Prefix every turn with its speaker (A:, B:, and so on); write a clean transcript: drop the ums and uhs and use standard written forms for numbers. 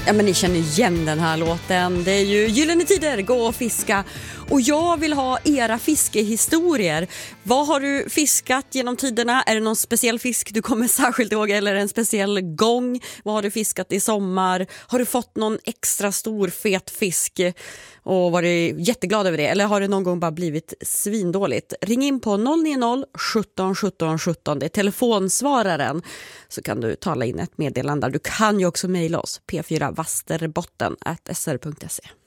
A: Ja, men ni känner igen den här låten. Det är ju Gyllene Tider, gå och fiska. Och jag vill ha era fiskehistorier. Vad har du fiskat genom tiderna? Är det någon speciell fisk du kommer särskilt ihåg eller en speciell gång? Vad har du fiskat i sommar? Har du fått någon extra stor fet fisk och varit jätteglad över det? Eller har det någon gång bara blivit svindåligt? Ring in på 090 17 17 17. Det är telefonsvararen. Så kan du tala in ett meddelande. Du kan ju också mejla oss p4vasterbotten@sr.se.